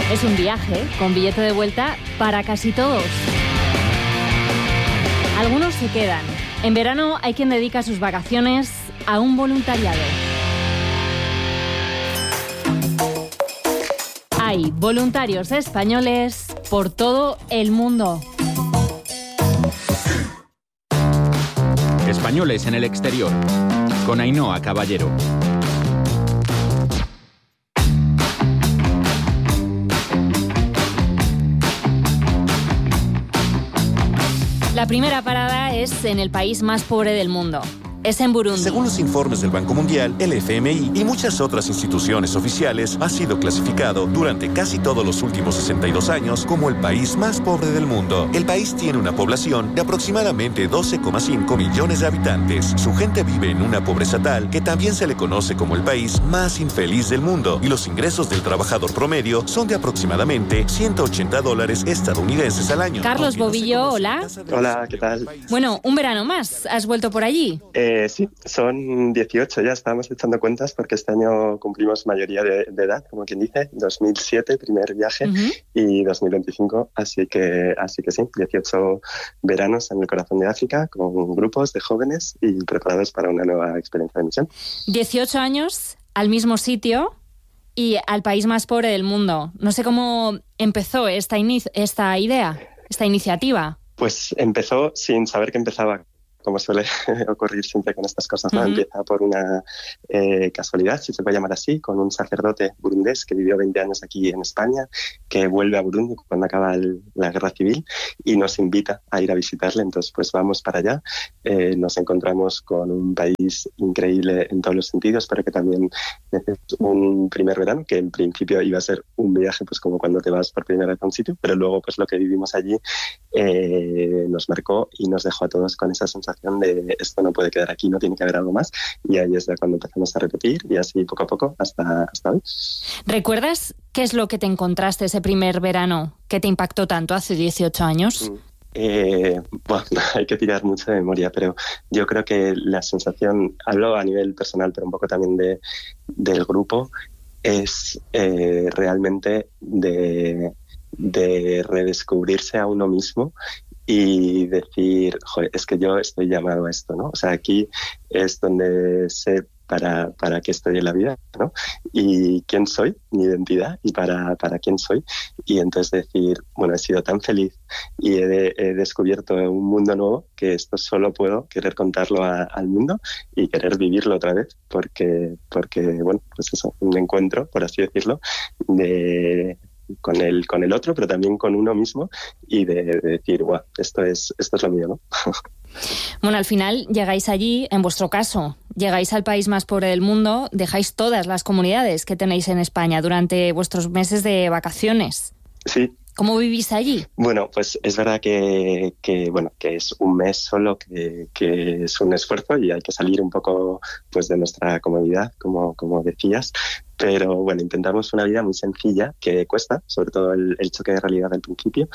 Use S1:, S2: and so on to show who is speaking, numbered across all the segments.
S1: Es un viaje con billete de vuelta para casi todos. Algunos se quedan. En verano hay quien dedica sus vacaciones a un voluntariado. Hay voluntarios españoles por todo el mundo.
S2: Españoles en el exterior, con Ainhoa Caballero.
S1: La primera parada es en el país más pobre del mundo. Es en Burundi.
S3: Según los informes del Banco Mundial, el FMI y muchas otras instituciones oficiales, ha sido clasificado durante casi todos los últimos 62 años como el país más pobre del mundo. El país tiene una población de aproximadamente 12,5 millones de habitantes. Su gente vive en una pobreza tal que también se le conoce como el país más infeliz del mundo. Y los ingresos del trabajador promedio son de aproximadamente $180 estadounidenses al año.
S1: Carlos Bobillo, hola.
S4: Hola, ¿qué tal?
S1: Bueno, un verano más. ¿Has vuelto por allí?
S4: Sí, son 18, ya estábamos echando cuentas porque este año cumplimos mayoría de edad, como quien dice, 2007, primer viaje, y 2025, así que sí, 18 veranos en el corazón de África con grupos de jóvenes y preparados para una nueva experiencia de misión.
S1: 18 años al mismo sitio y al país más pobre del mundo. No sé cómo empezó esta idea, esta iniciativa.
S4: Pues empezó sin saber que empezaba, como suele ocurrir siempre con estas cosas, ¿no? Empieza por una casualidad, si se puede llamar así, con un sacerdote burundés que vivió 20 años aquí en España, que vuelve a Burundi cuando acaba la guerra civil y nos invita a ir a visitarle. Entonces, pues vamos para allá. Nos encontramos con un país increíble en todos los sentidos, pero que también es un primer verano, que en principio iba a ser un viaje, pues como cuando te vas por primera vez a un sitio, pero luego pues lo que vivimos allí nos marcó y nos dejó a todos con esa sensación de esto no puede quedar aquí, no tiene que haber algo más, y ahí es de cuando empezamos a repetir y así poco a poco hasta hoy.
S1: ¿Recuerdas qué es lo que te encontraste ese primer verano que te impactó tanto hace 18 años?
S4: Bueno, hay que tirar mucho de memoria, pero yo creo que la sensación, hablo a nivel personal, pero un poco también del grupo, es realmente de redescubrirse a uno mismo y decir, joder, es que yo estoy llamado a esto, ¿no? O sea, aquí es donde sé para qué estoy en la vida, ¿no? Y quién soy, mi identidad, y para quién soy. Y entonces decir, bueno, he sido tan feliz y he descubierto un mundo nuevo que esto solo puedo querer contarlo al mundo y querer vivirlo otra vez, porque bueno, pues eso, un encuentro, por así decirlo, con el otro, pero también con uno mismo, y de decir, guau, esto es lo mío, ¿no?
S1: Bueno, al final llegáis allí, en vuestro caso, llegáis al país más pobre del mundo, dejáis todas las comunidades que tenéis en España durante vuestros meses de vacaciones.
S4: Sí.
S1: ¿Cómo vivís allí?
S4: Bueno, pues es verdad que es un mes solo, que es un esfuerzo y hay que salir un poco pues de nuestra comodidad, como decías. Pero bueno, intentamos una vida muy sencilla, que cuesta, sobre todo el choque de realidad al principio.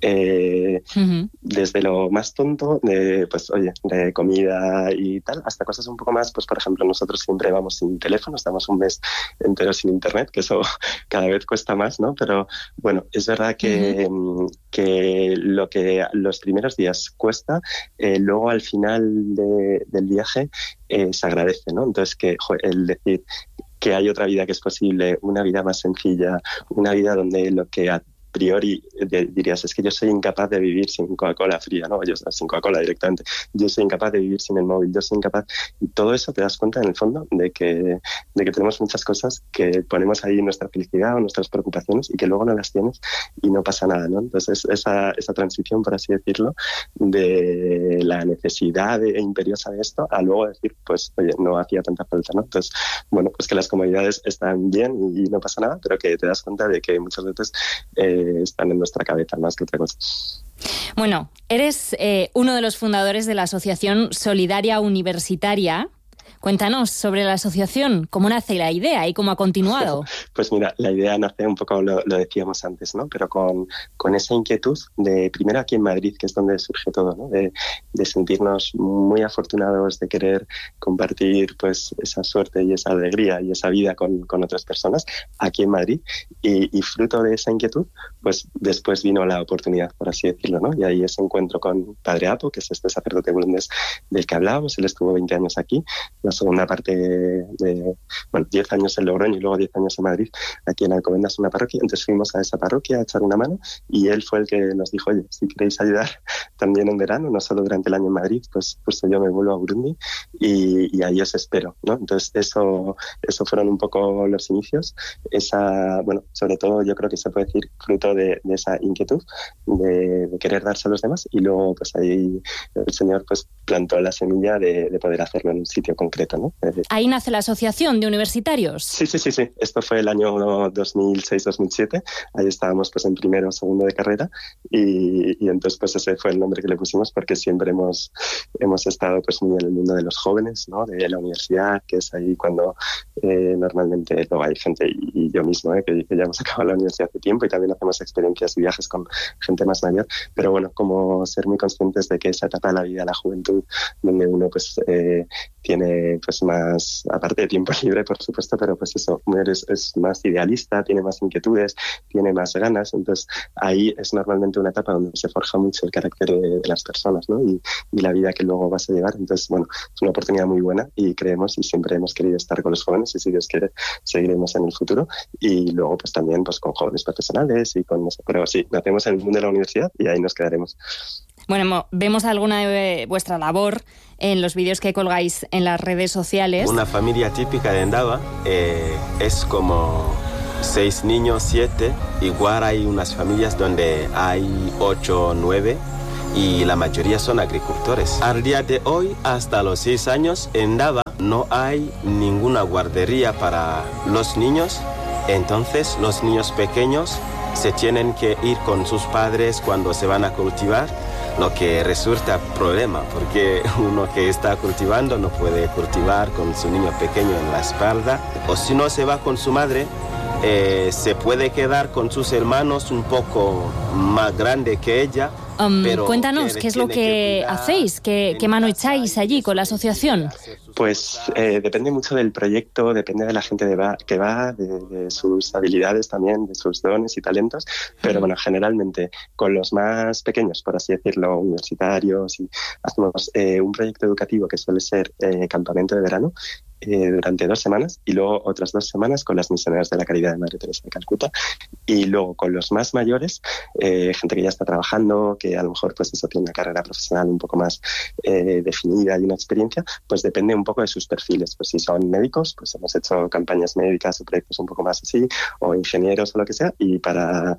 S4: Desde lo más tonto, de comida y tal, hasta cosas un poco más, pues por ejemplo, nosotros siempre vamos sin teléfono, estamos un mes entero sin internet, que eso cada vez cuesta más, ¿no? Pero bueno, es verdad que lo que los primeros días cuesta, luego al final del viaje se agradece, ¿no? Entonces, el decir que hay otra vida que es posible, una vida más sencilla, una vida donde lo que a priori dirías es que yo soy incapaz de vivir sin Coca-Cola fría, ¿no? Yo sin Coca-Cola directamente. Yo soy incapaz de vivir sin el móvil, yo soy incapaz. Y todo eso te das cuenta en el fondo de que tenemos muchas cosas que ponemos ahí nuestra felicidad o nuestras preocupaciones y que luego no las tienes y no pasa nada, ¿no? Entonces esa transición, por así decirlo, de la necesidad imperiosa de esto a luego decir, pues oye, no hacía tanta falta, ¿no? Entonces, bueno, pues que las comodidades están bien y no pasa nada, pero que te das cuenta de que muchas veces están en nuestra cabeza más que otra cosa.
S1: Bueno, eres uno de los fundadores de la Asociación Solidaria Universitaria, Cuéntanos sobre la asociación, cómo nace la idea y cómo ha continuado.
S4: Pues mira, la idea nace un poco, lo decíamos antes, ¿no? Pero con esa inquietud de, primero aquí en Madrid, que es donde surge todo, ¿no? De sentirnos muy afortunados de querer compartir pues esa suerte y esa alegría y esa vida con otras personas aquí en Madrid. Y fruto de esa inquietud, pues después vino la oportunidad, por así decirlo, ¿no? Y ahí ese encuentro con Padre Apo, que es este sacerdote burundés del que hablábamos. Él estuvo 20 años aquí, la segunda parte de 10 años en Logroño y luego 10 años en Madrid, aquí en Alcobendas, una parroquia. Entonces fuimos a esa parroquia a echar una mano y él fue el que nos dijo, oye, si queréis ayudar también en verano, no solo durante el año en Madrid, pues yo me vuelvo a Burundi y ahí os espero, ¿no? Entonces eso fueron un poco los inicios. Sobre todo yo creo que se puede decir fruto de esa inquietud de querer darse a los demás, y luego pues ahí el Señor pues plantó la semilla de poder hacerlo en un sitio concreto, ¿no?
S1: Ahí nace la asociación de universitarios.
S4: Sí. Esto fue el año 2006-2007. Ahí estábamos pues en primero o segundo de carrera y entonces pues ese fue el nombre que le pusimos porque siempre hemos estado pues muy en el mundo de los jóvenes, ¿no? De la universidad, que es ahí cuando normalmente luego hay gente y yo mismo que ya hemos acabado la universidad hace tiempo y también hacemos experiencias y viajes con gente más mayor, pero bueno, como ser muy conscientes de que esa etapa de la vida, la juventud, donde uno pues tiene pues más, aparte de tiempo libre por supuesto, pero pues eso, es más idealista, tiene más inquietudes, tiene más ganas, entonces ahí es normalmente una etapa donde se forja mucho el carácter de las personas, ¿no? Y la vida que luego vas a llevar. Entonces bueno, es una oportunidad muy buena y creemos y siempre hemos querido estar con los jóvenes y si Dios quiere seguiremos en el futuro y luego pues también pues con jóvenes profesionales y con eso, pero sí, nacemos en el mundo de la universidad y ahí nos quedaremos.
S1: Bueno, vemos alguna de vuestra labor en los vídeos que colgáis en las redes sociales.
S5: Una familia típica de Ndaba es como 6 niños, 7. Igual hay unas familias donde hay 8 o 9 y la mayoría son agricultores. Al día de hoy, hasta los 6 años, en Ndaba no hay ninguna guardería para los niños. Entonces, los niños pequeños se tienen que ir con sus padres cuando se van a cultivar, lo que resulta problema, porque uno que está cultivando no puede cultivar con su niño pequeño en la espalda, o si no se va con su madre, se puede quedar con sus hermanos un poco más grande que ella. Pero
S1: cuéntanos, ¿qué es lo que hacéis? ¿Qué mano echáis allí con la asociación?
S4: Pues depende mucho del proyecto, depende de la gente que va, de sus habilidades también, de sus dones y talentos, pero bueno, generalmente con los más pequeños, por así decirlo, universitarios, y hacemos un proyecto educativo que suele ser campamento de verano, durante 2 semanas y luego otras 2 semanas con las misioneras de la Caridad de Madre Teresa de Calcuta y luego con los más mayores, gente que ya está trabajando, que a lo mejor pues eso tiene una carrera profesional un poco más definida y una experiencia, pues depende un poco de sus perfiles. Pues si son médicos, pues hemos hecho campañas médicas o proyectos un poco más así, o ingenieros o lo que sea, y para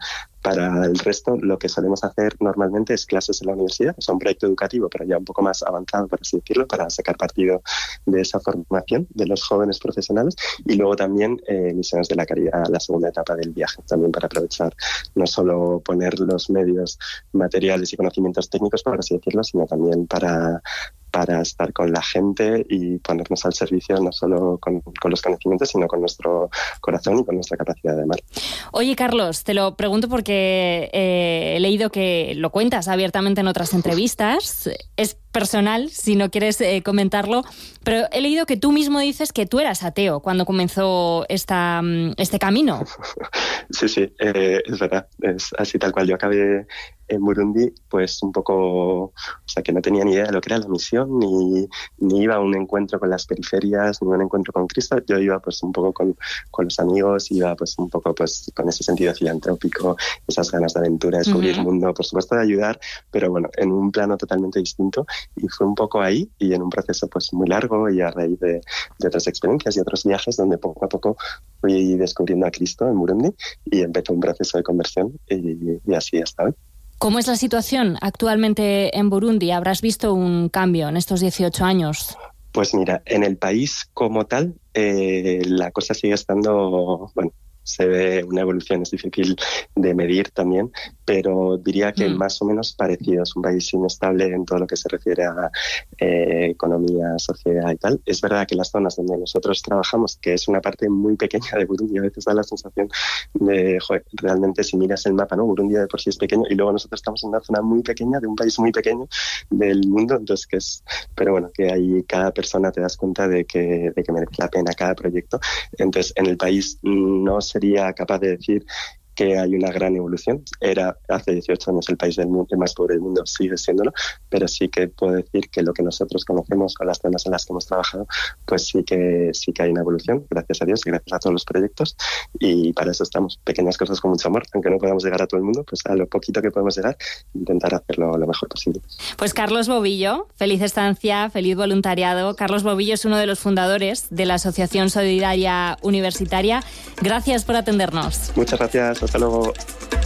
S4: el resto lo que solemos hacer normalmente es clases en la universidad, o sea, un proyecto educativo, pero ya un poco más avanzado, por así decirlo, para sacar partido de esa formación de los jóvenes profesionales, y luego también misiones de la caridad, la segunda etapa del viaje, también para aprovechar no solo poner los medios materiales y conocimientos técnicos, por así decirlo, sino también para estar con la gente y ponernos al servicio no solo con los conocimientos, sino con nuestro corazón y con nuestra capacidad de amar.
S1: Oye, Carlos, te lo pregunto porque he leído que lo cuentas abiertamente en otras entrevistas. Es personal, si no quieres comentarlo, pero he leído que tú mismo dices que tú eras ateo cuando comenzó este camino.
S4: Sí, es verdad, es así tal cual. Yo acabé en Burundi, pues un poco, o sea, que no tenía ni idea de lo que era la misión, ni iba a un encuentro con las periferias, ni a un encuentro con Cristo. Yo iba pues un poco con los amigos, iba pues un poco pues con ese sentido filantrópico, esas ganas de aventura, descubrir el mundo, por supuesto de ayudar, pero bueno, en un plano totalmente distinto, y fue un poco ahí, y en un proceso pues muy largo, y a raíz de otras experiencias y otros viajes, donde poco a poco fui descubriendo a Cristo en Burundi, y empezó un proceso de conversión, y así hasta hoy.
S1: ¿Cómo es la situación actualmente en Burundi? ¿Habrás visto un cambio en estos 18 años?
S4: Pues mira, en el país como tal, la cosa sigue estando, bueno, se ve una evolución, es difícil de medir también, pero diría que más o menos parecido. Es un país inestable en todo lo que se refiere a economía, sociedad y tal. Es verdad que las zonas donde nosotros trabajamos, que es una parte muy pequeña de Burundi, a veces da la sensación de, joder, realmente si miras el mapa, ¿no? Burundi de por sí es pequeño y luego nosotros estamos en una zona muy pequeña de un país muy pequeño del mundo, entonces que es, pero bueno, que ahí cada persona te das cuenta de que merece la pena cada proyecto. Entonces, en el país no sería capaz de decir que hay una gran evolución. Era hace 18 años el país del mundo, el más pobre del mundo, sigue siéndolo, pero sí que puedo decir que lo que nosotros conocemos o las zonas en las que hemos trabajado, pues sí que hay una evolución, gracias a Dios y gracias a todos los proyectos, y para eso estamos. Pequeñas cosas con mucho amor, aunque no podamos llegar a todo el mundo, pues a lo poquito que podemos llegar, intentar hacerlo lo mejor posible.
S1: Pues Carlos Bobillo, feliz estancia, feliz voluntariado. Carlos Bobillo es uno de los fundadores de la Asociación Solidaria Universitaria. Gracias por atendernos.
S4: Muchas gracias. Hasta luego.